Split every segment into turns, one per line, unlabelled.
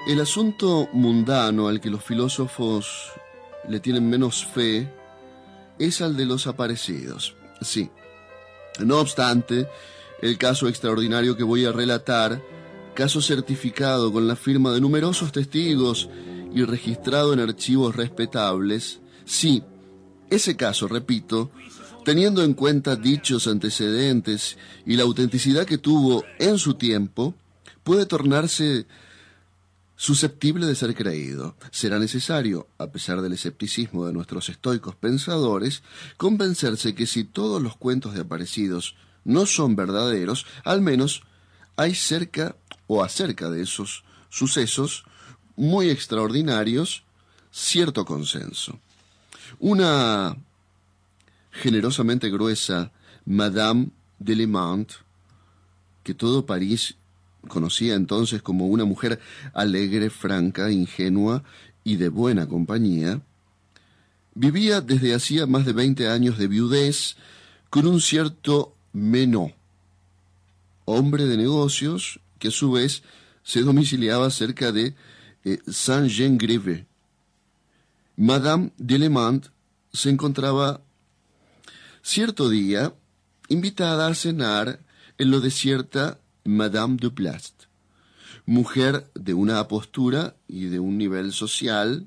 El asunto mundano al que los filósofos le tienen menos fe es al de los aparecidos. Sí. No obstante, el caso extraordinario que voy a relatar, caso certificado con la firma de numerosos testigos y registrado en archivos respetables, sí, ese caso, repito, teniendo en cuenta dichos antecedentes y la autenticidad que tuvo en su tiempo, puede tornarse susceptible de ser creído. Será necesario, a pesar del escepticismo de nuestros estoicos pensadores, convencerse que si todos los cuentos de aparecidos no son verdaderos, al menos hay cerca o acerca de esos sucesos muy extraordinarios cierto consenso. Una generosamente gruesa Madame d'Elémant, que todo París conocía entonces como una mujer alegre, franca, ingenua y de buena compañía, vivía desde hacía más de 20 años de viudez con un cierto Menot, hombre de negocios que a su vez se domiciliaba cerca de Saint-Jean-Greve. Madame d'Elémant se encontraba cierto día invitada a cenar en lo desierta Madame de Plast, mujer de una apostura y de un nivel social,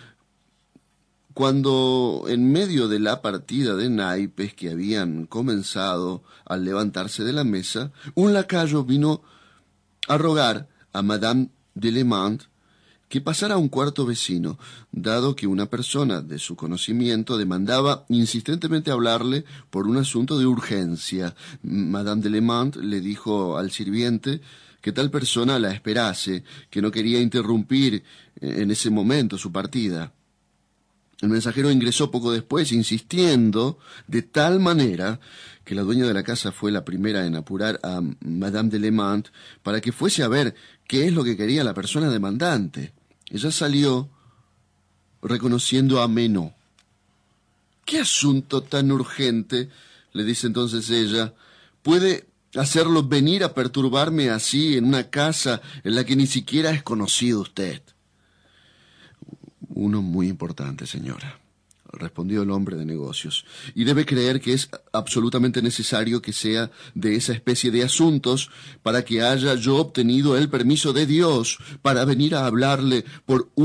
cuando en medio de la partida de naipes que habían comenzado al levantarse de la mesa, un lacayo vino a rogar a Madame d'Elémant que pasara a un cuarto vecino, dado que una persona de su conocimiento demandaba insistentemente hablarle por un asunto de urgencia. Madame d'Elémant le dijo al sirviente que tal persona la esperase, que no quería interrumpir en ese momento su partida. El mensajero ingresó poco después, insistiendo de tal manera que la dueña de la casa fue la primera en apurar a Madame d'Elémant para que fuese a ver qué es lo que quería la persona demandante. Ella salió reconociendo a Menot. «¿Qué asunto tan urgente?», le dice entonces ella, «puede hacerlo venir a perturbarme así en una casa en la que ni siquiera es conocido usted?» «Uno muy importante, señora», respondió el hombre de negocios, «y debe creer que es absolutamente necesario que sea de esa especie de asuntos para que haya yo obtenido el permiso de Dios para venir a hablarle por